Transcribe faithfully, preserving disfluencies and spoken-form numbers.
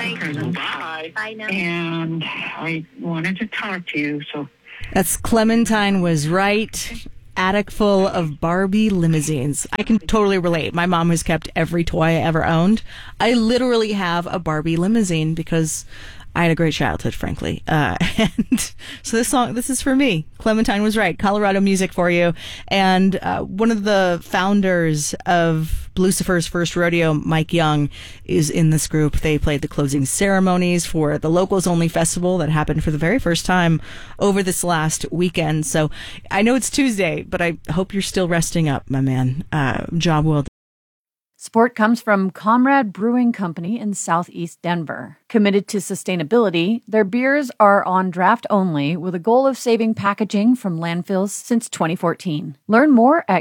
Bye. present. Bye. Bye now. And I wanted to talk to you, so. That's Clementine Was Right. Attic full of Barbie limousines. I can totally relate. My mom has kept every toy I ever owned. I literally have a Barbie limousine because I had a great childhood, frankly. Uh, and so this song, this is for me. Clementine Was Right. Colorado music for you. And uh, one of the founders of Lucifer's First Rodeo, Mike Young, is in this group. They played the closing ceremonies for the Locals Only Festival that happened for the very first time over this last weekend. So I know it's Tuesday, but I hope you're still resting up, my man. Uh, job well done. Support comes from Comrade Brewing Company in Southeast Denver. Committed to sustainability, their beers are on draft only with a goal of saving packaging from landfills since twenty fourteen. Learn more at